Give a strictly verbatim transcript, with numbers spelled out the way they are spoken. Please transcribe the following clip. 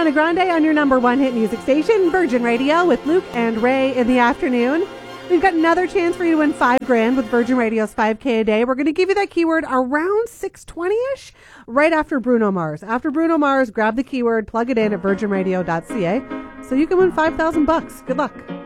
Ariana Grande on your number one hit music station, Virgin Radio, with Luke and Ray in the afternoon. We've got another chance for you to win five grand with Virgin Radio's five K a day. We're going to give you that keyword around six twenty-ish, right after Bruno Mars. After Bruno Mars, grab the keyword, plug it in at virgin radio dot c a so you can win five thousand bucks. Good luck.